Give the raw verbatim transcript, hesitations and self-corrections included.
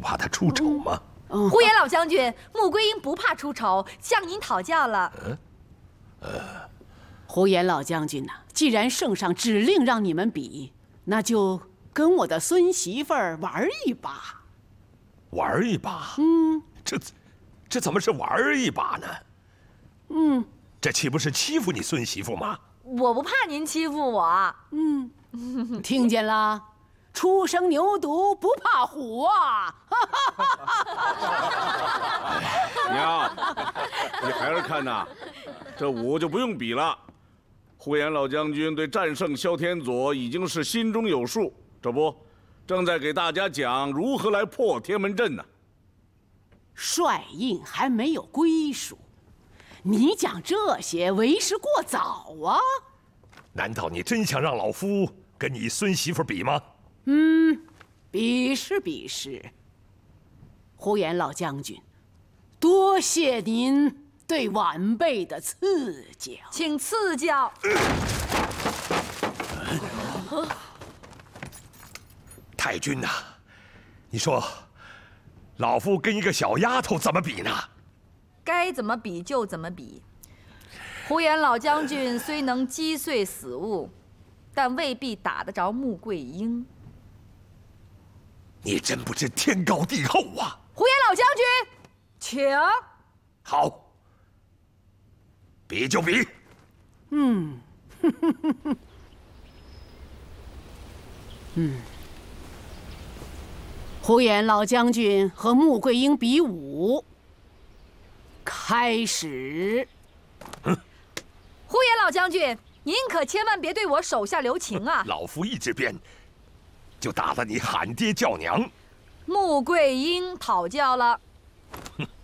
怕他出丑吗？ 嗯、 呼延老将军，穆桂英不怕出丑，向您讨教了。 嗯，呃， 呼延老将军呐、啊，既然圣上指令让你们比，那就跟我的孙媳妇儿玩一把。 玩一把？ 嗯， 这这怎么是玩一把呢？ 嗯， 这岂不是欺负你孙媳妇吗？ 我不怕您欺负我。 嗯，听见了？初生牛犊不怕虎啊！ 娘，你孩儿看呐，这武就不用比了。呼延老将军对战胜萧天佐已经是心中有数，这不，正在给大家讲如何来破天门阵呢。 帅印还没有归属，你讲这些为时过早啊！ 难道你真想让老夫跟你孙媳妇比吗？ 嗯，比试比试。呼延老将军，多谢您对晚辈的赐教， 请赐教。 太君呐、啊，你说，老夫跟一个小丫头怎么比呢？ 该怎么比就怎么比。呼延老将军虽能击碎死物，但未必打得着穆桂英。 你真不知天高地厚啊！ 呼延老将军，请。 好，比就比。 嗯，嗯。呼延老将军和穆桂英比武，开始。 嗯， 呼延老将军，您可千万别对我手下留情啊！ 老夫一这边，就打得你喊爹叫娘。 穆桂英讨教了。 哼。